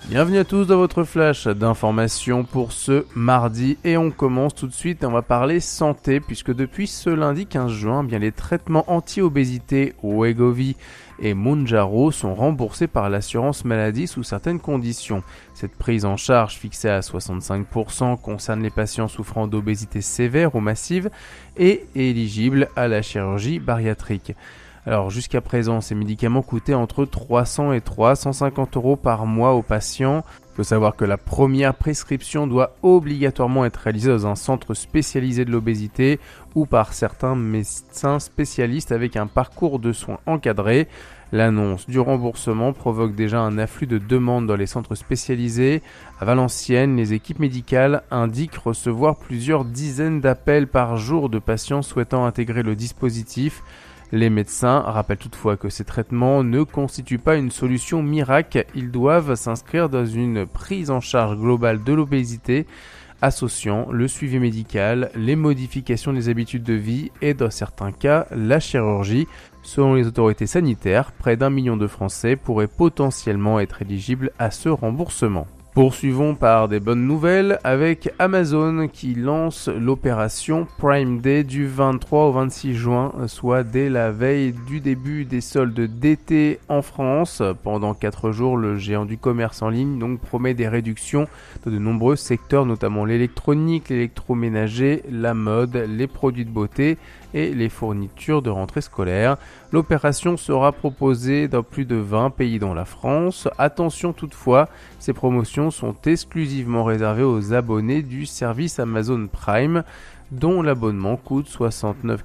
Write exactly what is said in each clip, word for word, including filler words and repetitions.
Bienvenue à tous dans votre flash d'information pour ce mardi et on commence tout de suite et on va parler santé puisque depuis ce lundi quinze juin, bien les traitements anti-obésité Wegovy et Mounjaro sont remboursés par l'assurance maladie sous certaines conditions. Cette prise en charge fixée à soixante-cinq pour cent concerne les patients souffrant d'obésité sévère ou massive et éligibles à la chirurgie bariatrique. Alors jusqu'à présent, ces médicaments coûtaient entre trois cents et trois cent cinquante euros par mois aux patients. Il faut savoir que la première prescription doit obligatoirement être réalisée dans un centre spécialisé de l'obésité ou par certains médecins spécialistes avec un parcours de soins encadré. L'annonce du remboursement provoque déjà un afflux de demandes dans les centres spécialisés. À Valenciennes, les équipes médicales indiquent recevoir plusieurs dizaines d'appels par jour de patients souhaitant intégrer le dispositif. Les médecins rappellent toutefois que ces traitements ne constituent pas une solution miracle, ils doivent s'inscrire dans une prise en charge globale de l'obésité, associant le suivi médical, les modifications des habitudes de vie et dans certains cas la chirurgie. Selon les autorités sanitaires, près d'un million de Français pourraient potentiellement être éligibles à ce remboursement. Poursuivons par des bonnes nouvelles avec Amazon qui lance l'opération Prime Day du vingt-trois au vingt-six juin, soit dès la veille du début des soldes d'été en France. Pendant quatre jours, le géant du commerce en ligne donc promet des réductions dans de nombreux secteurs, notamment l'électronique, l'électroménager, la mode, les produits de beauté et les fournitures de rentrée scolaire. L'opération sera proposée dans plus de vingt pays dont la France. Attention toutefois, ces promotions sont exclusivement réservées aux abonnés du service Amazon Prime, dont l'abonnement coûte soixante-neuf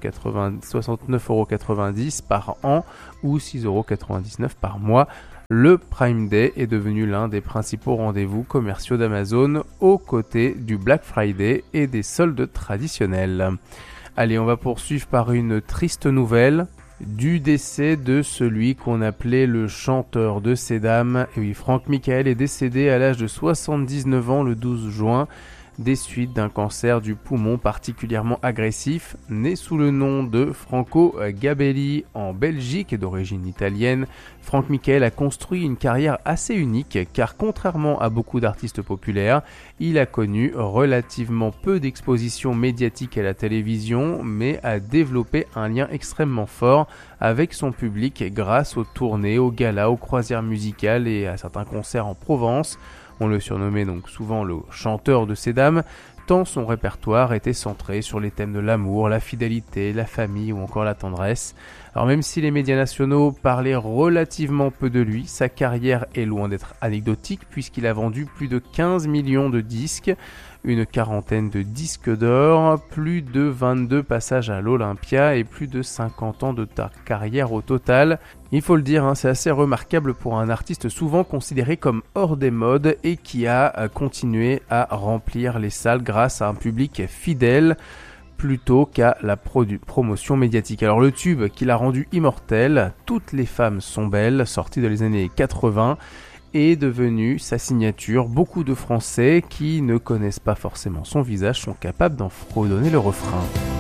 euros quatre-vingt-dix par an ou six euros quatre-vingt-dix-neuf par mois. Le Prime Day est devenu l'un des principaux rendez-vous commerciaux d'Amazon aux côtés du Black Friday et des soldes traditionnels. Allez, on va poursuivre par une triste nouvelle du décès de celui qu'on appelait le chanteur de ces dames. Et oui, Franck Michael est décédé à l'âge de soixante-dix-neuf ans le douze juin des suites d'un cancer du poumon particulièrement agressif. Né sous le nom de Franco Gabelli en Belgique et d'origine italienne, Franck Michael a construit une carrière assez unique car contrairement à beaucoup d'artistes populaires, il a connu relativement peu d'expositions médiatiques à la télévision mais a développé un lien extrêmement fort avec son public grâce aux tournées, aux galas, aux croisières musicales et à certains concerts en Provence. On le surnommait donc souvent le chanteur de ces dames, tant son répertoire était centré sur les thèmes de l'amour, la fidélité, la famille ou encore la tendresse. Alors même si les médias nationaux parlaient relativement peu de lui, sa carrière est loin d'être anecdotique puisqu'il a vendu plus de quinze millions de disques, une quarantaine de disques d'or, plus de vingt-deux passages à l'Olympia et plus de cinquante ans de ta- carrière au total. Il faut le dire, hein, c'est assez remarquable pour un artiste souvent considéré comme hors des modes et qui a continué à remplir les salles grâce à un public fidèle plutôt qu'à la produ- promotion médiatique. Alors le tube qui l'a rendu immortel, Toutes les femmes sont belles, sorti dans les années quatre-vingts, est devenu sa signature. Beaucoup de Français qui ne connaissent pas forcément son visage sont capables d'en fredonner le refrain.